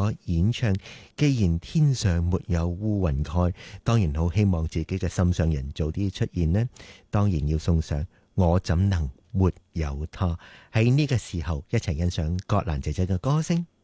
歌演唱，既然天上沒有烏雲蓋，當然好希望自己嘅心上人早啲出現呢，當然要送上我怎能沒有他。喺呢個時候一齊欣賞葛蘭姐姐嘅歌聲。